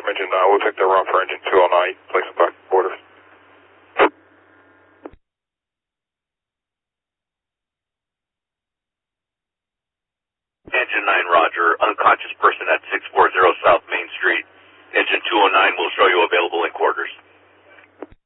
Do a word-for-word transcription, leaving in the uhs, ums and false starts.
from engine nine. We'll take the run for engine two oh nine. Place it back orders. Engine nine, roger. Unconscious person at six forty South Main Street. Engine two oh nine will show you a